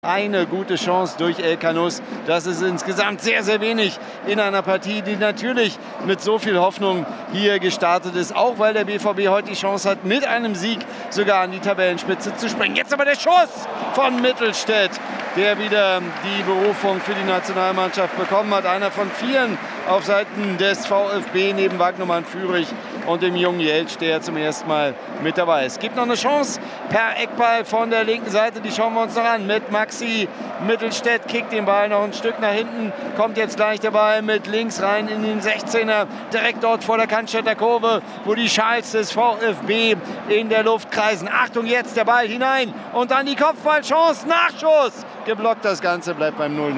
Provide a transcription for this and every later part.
Eine gute Chance durch El Canoes. Das ist insgesamt sehr, sehr wenig in einer Partie, die natürlich mit so viel Hoffnung hier gestartet ist. Auch weil der BVB heute die Chance hat, mit einem Sieg sogar an die Tabellenspitze zu springen. Jetzt aber der Schuss von Mittelstädt, der wieder die Berufung für die Nationalmannschaft bekommen hat. Einer von vielen auf Seiten des VfB neben Wagnermann Führig und dem jungen Jeltsch, der zum ersten Mal mit dabei ist. Es gibt noch eine Chance per Eckball von der linken Seite, die schauen wir uns noch an mit Maxi Mittelstädt, kickt den Ball noch ein Stück nach hinten, kommt jetzt gleich der Ball mit links rein in den 16er, direkt dort vor der Cannstätter Kurve, wo die Schals des VfB in der Luft kreisen. Achtung, jetzt der Ball hinein und dann die Kopfballchance, Nachschuss, geblockt, das Ganze bleibt beim 0-0.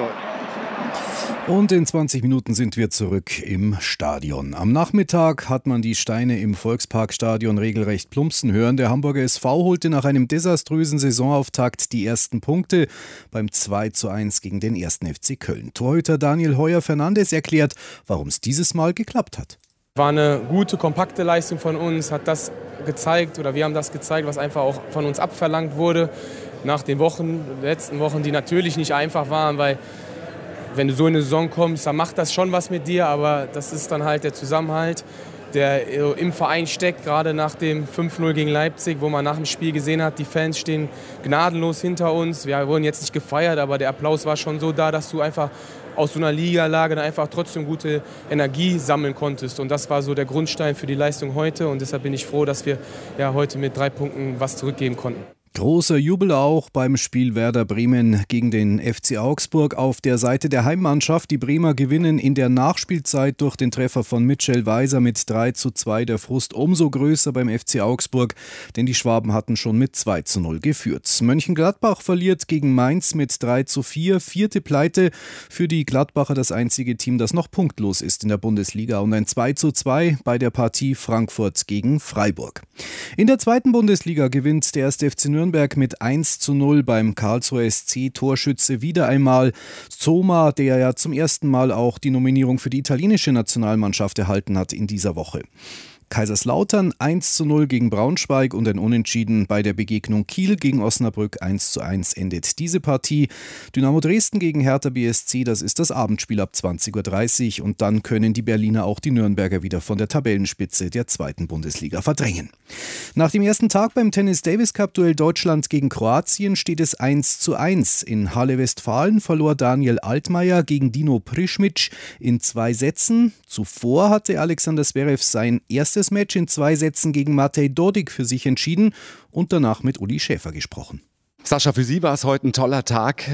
Und in 20 Minuten sind wir zurück im Stadion. Am Nachmittag hat man die Steine im Volksparkstadion regelrecht plumpsen hören. Der Hamburger SV holte nach einem desaströsen Saisonauftakt die ersten Punkte beim 2:1 gegen den 1. FC Köln. Torhüter Daniel Heuer-Fernandes erklärt, warum es dieses Mal geklappt hat. War eine gute, kompakte Leistung von uns, hat das gezeigt, oder wir haben das gezeigt, was einfach auch von uns abverlangt wurde nach den letzten Wochen, die natürlich nicht einfach waren, weil wenn du so in eine Saison kommst, dann macht das schon was mit dir, aber das ist dann halt der Zusammenhalt, der im Verein steckt, gerade nach dem 5:0 gegen Leipzig, wo man nach dem Spiel gesehen hat, die Fans stehen gnadenlos hinter uns. Wir wurden jetzt nicht gefeiert, aber der Applaus war schon so da, dass du einfach aus so einer Ligalage dann einfach trotzdem gute Energie sammeln konntest. Und das war so der Grundstein für die Leistung heute und deshalb bin ich froh, dass wir heute mit 3 Punkten was zurückgeben konnten. Großer Jubel auch beim Spiel Werder Bremen gegen den FC Augsburg auf der Seite der Heimmannschaft. Die Bremer gewinnen in der Nachspielzeit durch den Treffer von Mitchell Weiser mit 3:2. Der Frust umso größer beim FC Augsburg, denn die Schwaben hatten schon mit 2:0 geführt. Mönchengladbach verliert gegen Mainz mit 3:4. 4. Pleite für die Gladbacher, das einzige Team, das noch punktlos ist in der Bundesliga. Und ein 2:2 bei der Partie Frankfurt gegen Freiburg. In der 2. Bundesliga gewinnt der 1. FC Nürnberg mit 1:0 beim Karlsruher SC. Torschütze wieder einmal Zoma, der ja zum ersten Mal auch die Nominierung für die italienische Nationalmannschaft erhalten hat in dieser Woche. Kaiserslautern 1:0 gegen Braunschweig und ein Unentschieden bei der Begegnung Kiel gegen Osnabrück 1:1 endet diese Partie. Dynamo Dresden gegen Hertha BSC, das ist das Abendspiel ab 20:30 Uhr und dann können die Berliner auch die Nürnberger wieder von der Tabellenspitze der 2. Bundesliga verdrängen. Nach dem ersten Tag beim Tennis-Davis-Cup-Duell Deutschland gegen Kroatien steht es 1:1. In Halle-Westfalen verlor Daniel Altmaier gegen Dino Prischmic in 2 Sätzen. Zuvor hatte Alexander Zverev sein erstes Match in 2 Sätzen gegen Matej Dodig für sich entschieden und danach mit Uli Schäfer gesprochen. Sascha, für Sie war es heute ein toller Tag.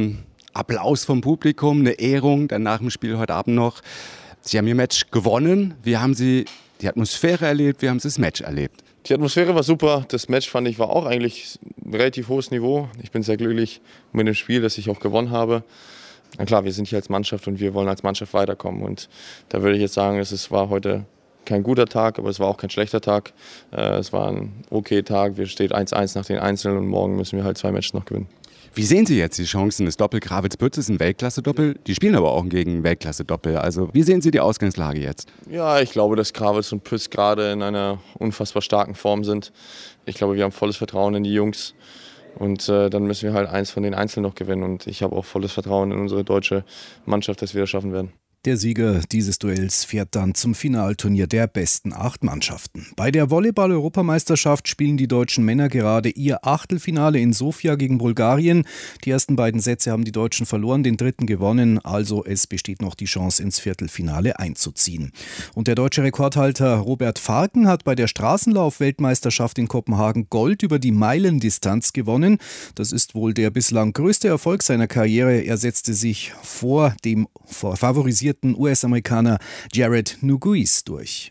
Applaus vom Publikum, eine Ehrung, dann nach dem Spiel heute Abend noch. Sie haben Ihr Match gewonnen. Wie haben Sie die Atmosphäre erlebt? Wie haben Sie das Match erlebt? Die Atmosphäre war super. Das Match, fand ich, war auch eigentlich ein relativ hohes Niveau. Ich bin sehr glücklich mit dem Spiel, dass ich auch gewonnen habe. Na klar, wir sind hier als Mannschaft und wir wollen als Mannschaft weiterkommen. Und da würde ich jetzt sagen, es war heute kein guter Tag, aber es war auch kein schlechter Tag. Es war ein okay Tag. Wir stehen 1:1 nach den Einzelnen und morgen müssen wir halt 2 Matches noch gewinnen. Wie sehen Sie jetzt die Chancen? Das Doppel Gravitz-Pütz ist ein Weltklasse-Doppel. Die spielen aber auch gegen Weltklasse-Doppel. Also wie sehen Sie die Ausgangslage jetzt? Ja, ich glaube, dass Gravitz und Pütz gerade in einer unfassbar starken Form sind. Ich glaube, wir haben volles Vertrauen in die Jungs. Und dann müssen wir halt eins von den Einzelnen noch gewinnen. Und ich habe auch volles Vertrauen in unsere deutsche Mannschaft, dass wir das schaffen werden. Der Sieger dieses Duells fährt dann zum Finalturnier der besten 8 Mannschaften. Bei der Volleyball-Europameisterschaft spielen die deutschen Männer gerade ihr Achtelfinale in Sofia gegen Bulgarien. Die ersten beiden Sätze haben die Deutschen verloren, den dritten gewonnen. Also es besteht noch die Chance, ins Viertelfinale einzuziehen. Und der deutsche Rekordhalter Robert Farken hat bei der Straßenlauf-Weltmeisterschaft in Kopenhagen Gold über die Meilendistanz gewonnen. Das ist wohl der bislang größte Erfolg seiner Karriere. Er setzte sich vor dem favorisierten US-Amerikaner Jared Nuguis durch.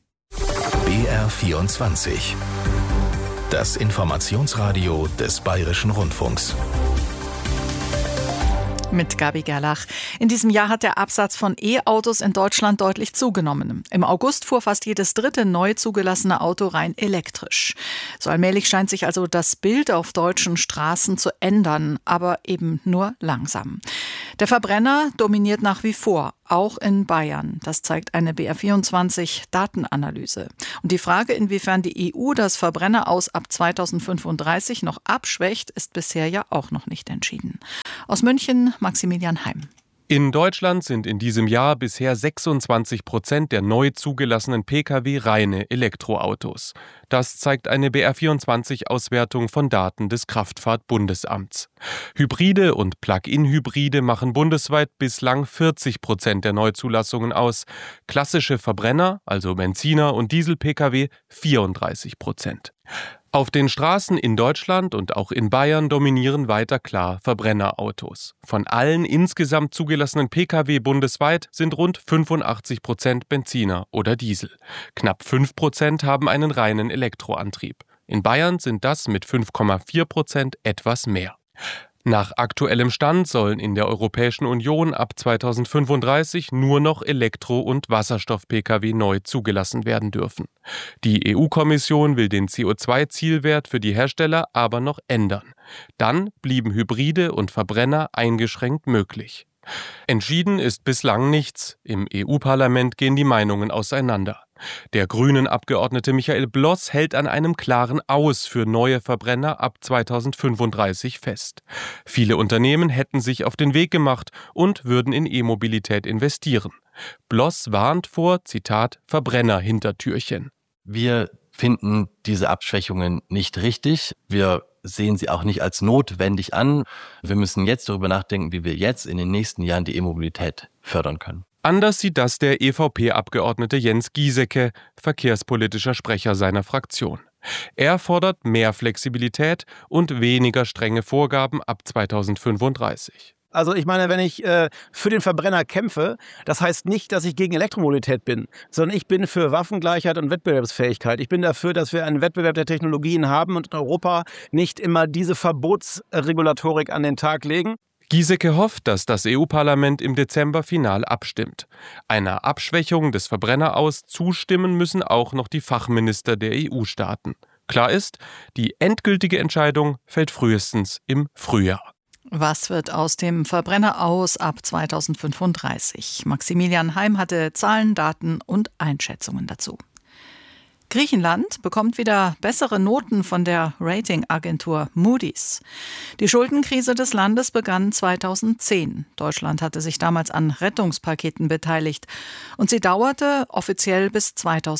BR24. Das Informationsradio des Bayerischen Rundfunks. Mit Gabi Gerlach. In diesem Jahr hat der Absatz von E-Autos in Deutschland deutlich zugenommen. Im August fuhr fast jedes 3. neu zugelassene Auto rein elektrisch. So allmählich scheint sich also das Bild auf deutschen Straßen zu ändern, aber eben nur langsam. Der Verbrenner dominiert nach wie vor, auch in Bayern. Das zeigt eine BR24-Datenanalyse. Und die Frage, inwiefern die EU das Verbrenner-Aus ab 2035 noch abschwächt, ist bisher ja auch noch nicht entschieden. Aus München, Maximilian Heim. In Deutschland sind in diesem Jahr bisher 26% der neu zugelassenen Pkw reine Elektroautos. Das zeigt eine BR24-Auswertung von Daten des Kraftfahrtbundesamts. Hybride und Plug-in-Hybride machen bundesweit bislang 40% der Neuzulassungen aus. Klassische Verbrenner, also Benziner und Diesel-Pkw, 34%. Auf den Straßen in Deutschland und auch in Bayern dominieren weiter klar Verbrennerautos. Von allen insgesamt zugelassenen Pkw bundesweit sind rund 85% Benziner oder Diesel. Knapp 5% haben einen reinen Elektroantrieb. In Bayern sind das mit 5,4% etwas mehr. Nach aktuellem Stand sollen in der Europäischen Union ab 2035 nur noch Elektro- und Wasserstoff-Pkw neu zugelassen werden dürfen. Die EU-Kommission will den CO2-Zielwert für die Hersteller aber noch ändern. Dann blieben Hybride und Verbrenner eingeschränkt möglich. Entschieden ist bislang nichts. Im EU-Parlament gehen die Meinungen auseinander. Der Grünen-Abgeordnete Michael Bloss hält an einem klaren Aus für neue Verbrenner ab 2035 fest. Viele Unternehmen hätten sich auf den Weg gemacht und würden in E-Mobilität investieren. Bloss warnt vor, Zitat, Verbrenner-Hintertürchen. Wir finden diese Abschwächungen nicht richtig. Wir sehen sie auch nicht als notwendig an. Wir müssen jetzt darüber nachdenken, wie wir jetzt in den nächsten Jahren die E-Mobilität fördern können. Anders sieht das der EVP-Abgeordnete Jens Giesecke, verkehrspolitischer Sprecher seiner Fraktion. Er fordert mehr Flexibilität und weniger strenge Vorgaben ab 2035. Also ich meine, wenn ich für den Verbrenner kämpfe, das heißt nicht, dass ich gegen Elektromobilität bin, sondern ich bin für Waffengleichheit und Wettbewerbsfähigkeit. Ich bin dafür, dass wir einen Wettbewerb der Technologien haben und in Europa nicht immer diese Verbotsregulatorik an den Tag legen. Giesecke hofft, dass das EU-Parlament im Dezember final abstimmt. Einer Abschwächung des Verbrenneraus zustimmen müssen auch noch die Fachminister der EU-Staaten. Klar ist, die endgültige Entscheidung fällt frühestens im Frühjahr. Was wird aus dem Verbrenner aus ab 2035? Maximilian Heim hatte Zahlen, Daten und Einschätzungen dazu. Griechenland bekommt wieder bessere Noten von der Ratingagentur Moody's. Die Schuldenkrise des Landes begann 2010. Deutschland hatte sich damals an Rettungspaketen beteiligt und sie dauerte offiziell bis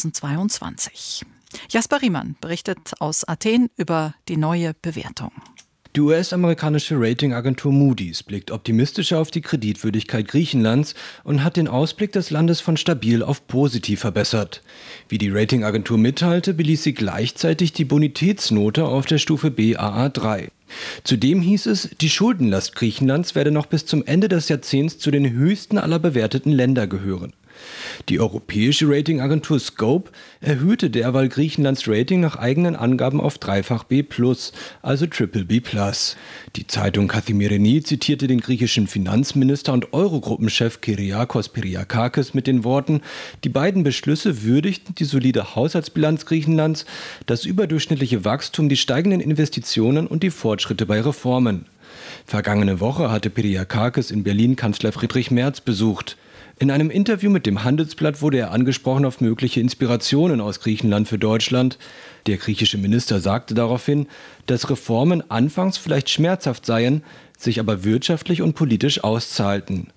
2022. Jasper Riemann berichtet aus Athen über die neue Bewertung. Die US-amerikanische Ratingagentur Moody's blickt optimistischer auf die Kreditwürdigkeit Griechenlands und hat den Ausblick des Landes von stabil auf positiv verbessert. Wie die Ratingagentur mitteilte, beließ sie gleichzeitig die Bonitätsnote auf der Stufe Baa3. Zudem hieß es, die Schuldenlast Griechenlands werde noch bis zum Ende des Jahrzehnts zu den höchsten aller bewerteten Länder gehören. Die europäische Ratingagentur Scope erhöhte derweil Griechenlands Rating nach eigenen Angaben auf dreifach B+, also BBB+. Die Zeitung Kathimerini zitierte den griechischen Finanzminister und Eurogruppenchef Kyriakos Piriakakis mit den Worten: Die beiden Beschlüsse würdigten die solide Haushaltsbilanz Griechenlands, das überdurchschnittliche Wachstum, die steigenden Investitionen und die Fortschritte bei Reformen. Vergangene Woche hatte Piriakakis in Berlin Kanzler Friedrich Merz besucht. In einem Interview mit dem Handelsblatt wurde er angesprochen auf mögliche Inspirationen aus Griechenland für Deutschland. Der griechische Minister sagte daraufhin, dass Reformen anfangs vielleicht schmerzhaft seien, sich aber wirtschaftlich und politisch auszahlten.